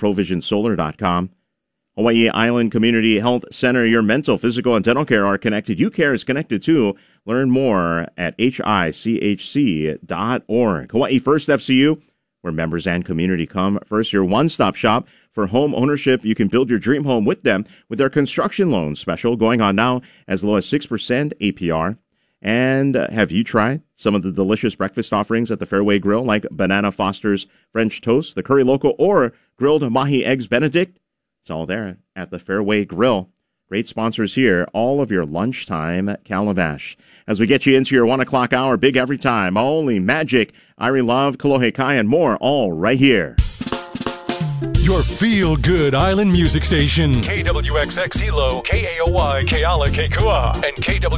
provisionsolar.com. Hawaii Island Community Health Center, your mental, physical, and dental care are connected. UCare is connected too. Learn more at hichc.org. Hawaii First FCU, where members and community come first. Your one-stop shop for home ownership. You can build your dream home with them with their construction loan special going on now as low as 6% APR. And have you tried some of the delicious breakfast offerings at the Fairway Grill, like Banana Foster's French Toast, the Curry Loco, or grilled Mahi Eggs Benedict? It's all there at the Fairway Grill. Great sponsors here, all of your lunchtime calabash. As we get you into your 1 o'clock hour, big every time, only magic, Irie Love, Kalohe Kai, and more, all right here. Your feel-good island music station. KWXX Hilo, KAOY, Keala, Kekua, and KW.